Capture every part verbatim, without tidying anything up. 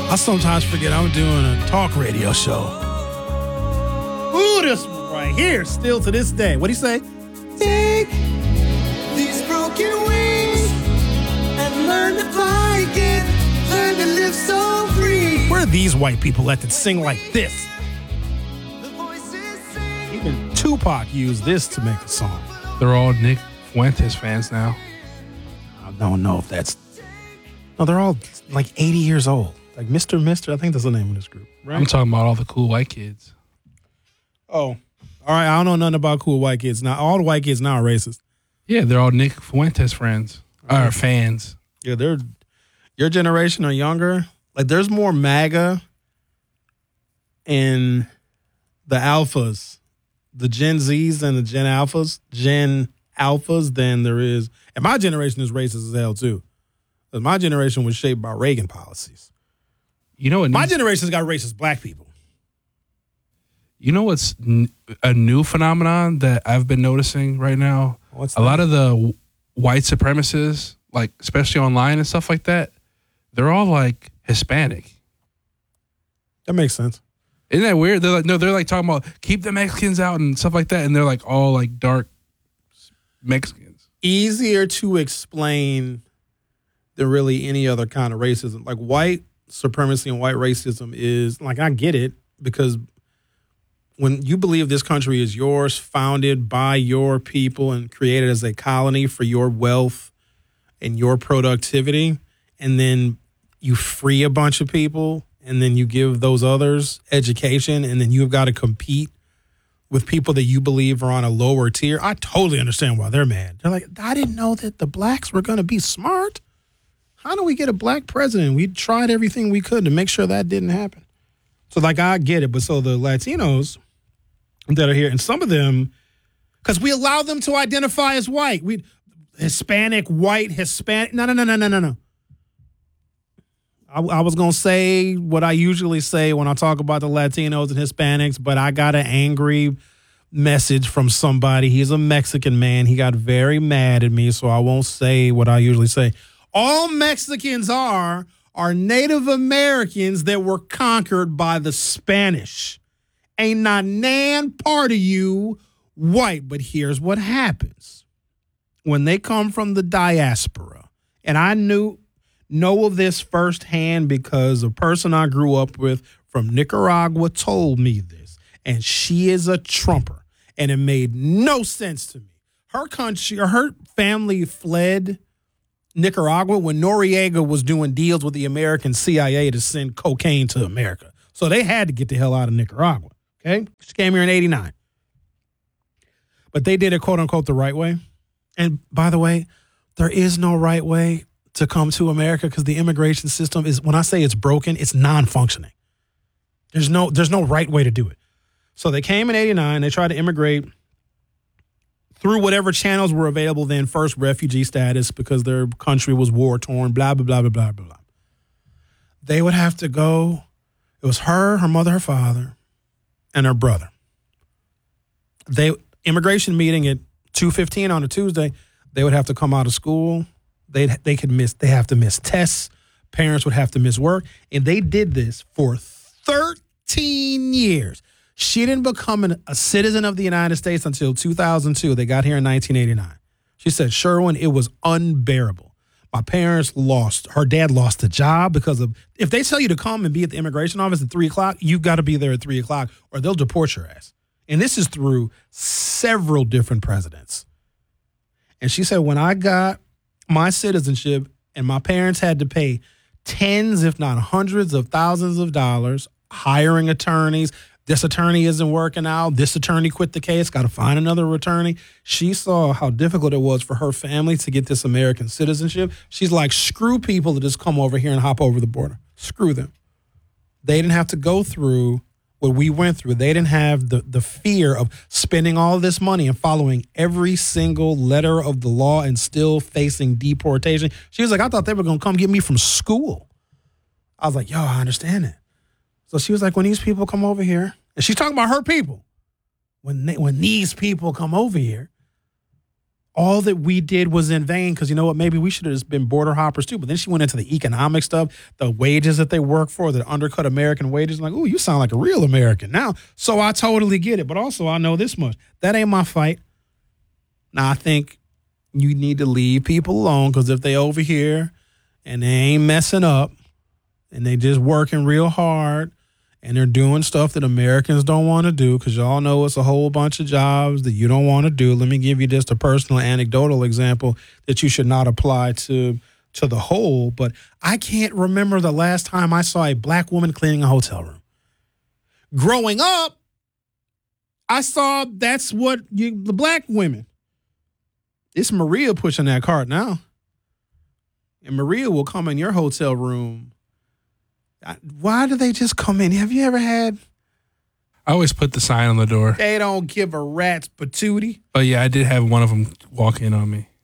I sometimes forget I'm doing a talk radio show. Ooh, this one right here, still to this day. What'd he say? Take these broken wings and learn to fly again. Learn to live so free. Where are these white people at that sing like this? Even Tupac used this to make a song. They're all Nick Fuentes fans now. I don't know if that's... No, they're all like eighty years old. Like Mister Mister, I think that's the name of this group, right? I'm talking about all the cool white kids. Oh, all right. I don't know nothing about cool white kids. Now, all the white kids now are racist. Yeah, they're all Nick Fuentes friends, or fans. Yeah, they're your generation or younger. Like, there's more MAGA in the alphas, the Gen Zs and the Gen Alphas, Gen Alphas than there is. And my generation is racist as hell too. Because my generation was shaped by Reagan policies. You know what? My generation's got racist black people. You know what's n- a new phenomenon that I've been noticing right now? What's a lot of the w- white supremacists, like especially online and stuff like that, they're all like Hispanic. That makes sense. Isn't that weird? They're like, no, they're like talking about keep the Mexicans out and stuff like that, and they're like all like dark Mexicans. Easier to explain than really any other kind of racism. Like white supremacy and white racism is, like, I get it, because when you believe this country is yours, founded by your people and created as a colony for your wealth and your productivity, and then you free a bunch of people and then you give those others education, and then you've got to compete with people that you believe are on a lower tier, I totally understand why they're mad. They're like, I didn't know that the blacks were going to be smart. How do we get a black president? We tried everything we could to make sure that didn't happen. So, like, I get it. But so the Latinos that are here, and some of them, because we allow them to identify as white. We Hispanic, white, Hispanic. No, no, no, no, no, no, no. I, I was going to say what I usually say when I talk about the Latinos and Hispanics, but I got an angry message from somebody. He's a Mexican man. He got very mad at me, so I won't say what I usually say. All Mexicans are are Native Americans that were conquered by the Spanish. Ain't not nan part of you white. But here's what happens. When they come from the diaspora, and I knew know of this firsthand because a person I grew up with from Nicaragua told me this, and she is a Trumper, and it made no sense to me. Her country, or her family fled Nicaragua when Noriega was doing deals with the American C I A to send cocaine to America. So they had to get the hell out of Nicaragua, okay? She came here in eighty-nine. But they did it, quote unquote, the right way. And by the way, there is no right way to come to America because the immigration system is, when I say it's broken, it's non-functioning. There's no, there's no right way to do it. So they came in eighty-nine. They tried to immigrate through whatever channels were available then, first refugee status because their country was war-torn, blah, blah, blah, blah, blah, blah, blah. They would have to go, it was her, her mother, her father, and her brother. They immigration meeting at two fifteen on a Tuesday, they would have to come out of school. They they could miss, they have to miss tests. Parents would have to miss work. And they did this for thirteen years. She didn't become an, a citizen of the United States until two thousand two. They got here in nineteen eighty-nine. She said, Sherwin, it was unbearable. My parents lost, her dad lost a job because of, if they tell you to come and be at the immigration office at three o'clock, you've got to be there at three o'clock or they'll deport your ass. And this is through several different presidents. And she said, when I got my citizenship and my parents had to pay tens, if not hundreds of thousands of dollars, hiring attorneys, this attorney isn't working out. This attorney quit the case. Got to find another attorney. She saw how difficult it was for her family to get this American citizenship. She's like, screw people that just come over here and hop over the border. Screw them. They didn't have to go through what we went through. They didn't have the, the fear of spending all this money and following every single letter of the law and still facing deportation. She was like, I thought they were going to come get me from school. I was like, yo, I understand it. So she was like, when these people come over here, and she's talking about her people, when they, when these people come over here, all that we did was in vain because you know what? Maybe we should have just been border hoppers too. But then she went into the economic stuff, the wages that they work for, that undercut American wages. Like, oh, you sound like a real American now. So I totally get it. But also, I know this much. That ain't my fight. Now, I think you need to leave people alone because if they over here and they ain't messing up and they just working real hard and they're doing stuff that Americans don't want to do because y'all know it's a whole bunch of jobs that you don't want to do. Let me give you just a personal anecdotal example that you should not apply to to the whole. But I can't remember the last time I saw a black woman cleaning a hotel room. Growing up, I saw that's what you, the black women. It's Maria pushing that cart now. And Maria will come in your hotel room. Why do they just come in? Have you ever had? I always put the sign on the door. They don't give a rat's patootie. But yeah, I did have one of them walk in on me.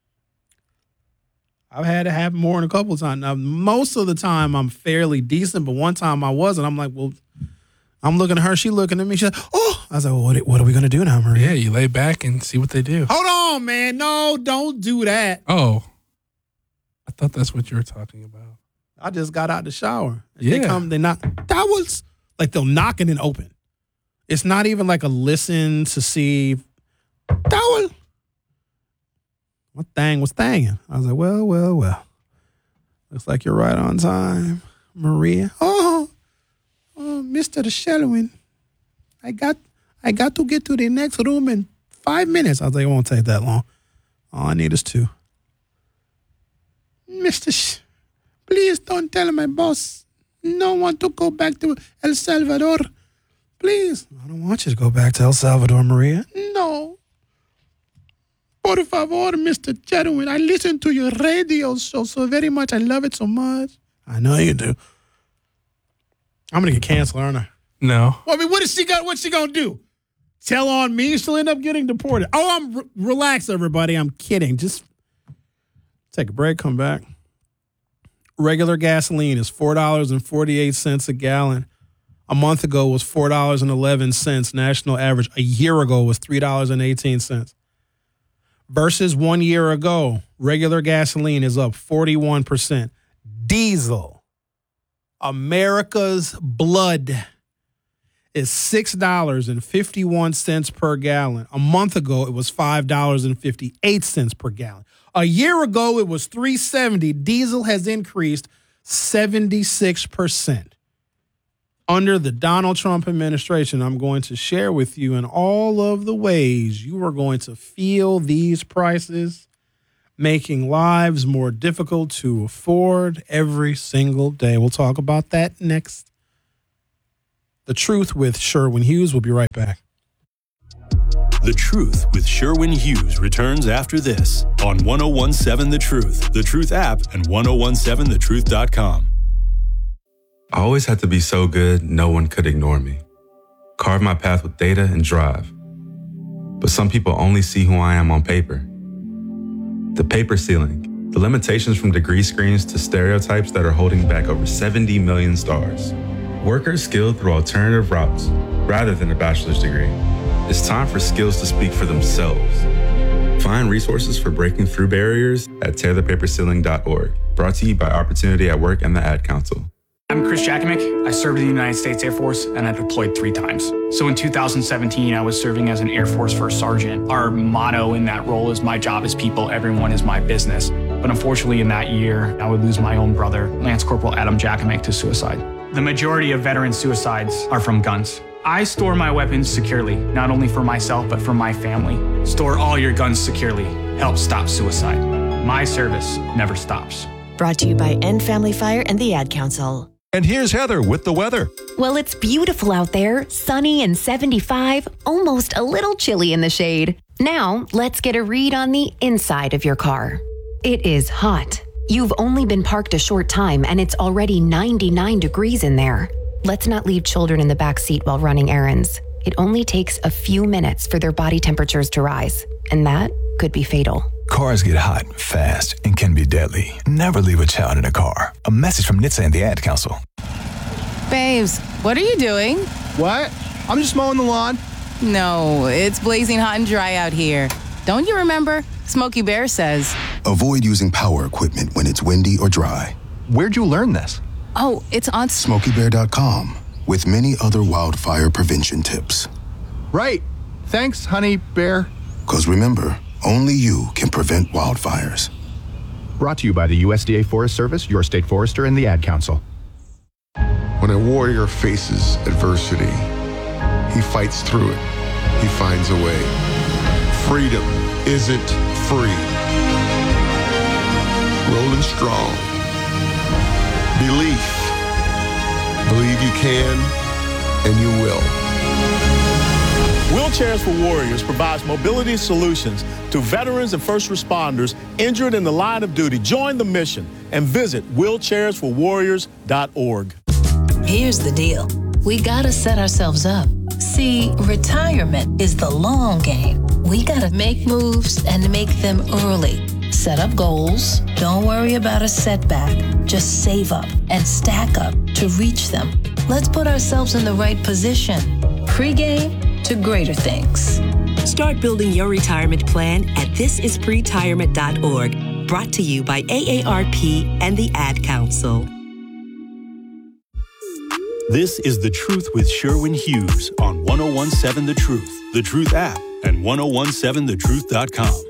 I've had it happen more than a couple of times. Now, most of the time, I'm fairly decent, but one time I wasn't. I'm like, well, I'm looking at her. She looking at me. She's like, oh. I was like, well, what, what are we going to do now, Maria? Yeah, you lay back and see what they do. Hold on, man. No, don't do that. Oh. I thought that's what you were talking about. I just got out the shower. Yeah. They come, they knock. That was like they'll knock and then open. It's not even like a listen to see. That was. What thing was thanging? I was like, well, well, well. Looks like you're right on time, Maria. Oh, oh, Mister Shelwin. I got, I got to get to the next room in five minutes. I was like, it won't take that long. All I need is two. Mister Sh- Please don't tell my boss. No one to go back to El Salvador. Please. I don't want you to go back to El Salvador, Maria. No. Por favor, Mister Chetwin. I listen to your radio show so very much. I love it so much. I know you do. I'm going to get canceled, aren't I? No. Well, I mean, what is she got? What's she going to do? Tell on me? She'll end up getting deported. Oh, I'm re- relax, everybody. I'm kidding. Just take a break, come back. Regular gasoline is four dollars and forty-eight cents a gallon. A month ago was four dollars and eleven cents. National average a year ago was three dollars and eighteen cents. Versus one year ago, regular gasoline is up forty-one percent. Diesel, America's blood, is six dollars and fifty-one cents per gallon. A month ago, it was five dollars and fifty-eight cents per gallon. A year ago, it was three dollars and seventy cents. Diesel has increased seventy-six percent. Under the Donald Trump administration, I'm going to share with you in all of the ways you are going to feel these prices, making lives more difficult to afford every single day. We'll talk about that next. The Truth with Sherwin Hughes. We'll be right back. The Truth with Sherwin Hughes returns after this on ten seventeen The Truth, The Truth app, and ten seventeen the truth dot com. I always had to be so good, no one could ignore me. Carve my path with data and drive. But some people only see who I am on paper. The paper ceiling, the limitations from degree screens to stereotypes that are holding back over seventy million stars. Workers skilled through alternative routes rather than a bachelor's degree. It's time for skills to speak for themselves. Find resources for breaking through barriers at tear the paper ceiling dot org. Brought to you by Opportunity at Work and the Ad Council. I'm Chris Jakomick. I served in the United States Air Force and I deployed three times. So in two thousand seventeen, I was serving as an Air Force First Sergeant. Our motto in that role is my job is people, everyone is my business. But unfortunately in that year, I would lose my own brother, Lance Corporal Adam Jakomick, to suicide. The majority of veteran suicides are from guns. I store my weapons securely, not only for myself, but for my family. Store all your guns securely. Help stop suicide. My service never stops. Brought to you by End Family Fire and the Ad Council. And here's Heather with the weather. Well, it's beautiful out there, sunny and seventy-five, almost a little chilly in the shade. Now, let's get a read on the inside of your car. It is hot. You've only been parked a short time and it's already ninety-nine degrees in there. Let's not leave children in the back seat while running errands. It only takes a few minutes for their body temperatures to rise, and that could be fatal. Cars get hot, fast, and can be deadly. Never leave a child in a car. A message from N H T S A and the Ad Council. Babes, what are you doing? What? I'm just mowing the lawn. No, it's blazing hot and dry out here. Don't you remember? Smokey Bear says, avoid using power equipment when it's windy or dry. Where'd you learn this? oh, it's on... Smokey Bear dot com, with many other wildfire prevention tips. Right. Thanks, Honey Bear. Because remember, only you can prevent wildfires. Brought to you by the U S D A Forest Service, your state forester, and the Ad Council. When a warrior faces adversity, he fights through it. He finds a way. Freedom isn't free. Rolling strong. Belief. Believe you can, and you will. Wheelchairs for Warriors provides mobility solutions to veterans and first responders injured in the line of duty. Join the mission and visit wheelchairs for warriors dot org. Here's the deal. We gotta set ourselves up. See, retirement is the long game. We gotta make moves and make them early. Set up goals. Don't worry about a setback. Just save up and stack up to reach them. Let's put ourselves in the right position. Pre-game to greater things. Start building your retirement plan at this is pretirement dot org. Brought to you by A A R P and the Ad Council. This is The Truth with Sherwin Hughes on one oh one seven The Truth, The Truth app, and ten seventeen the truth dot com.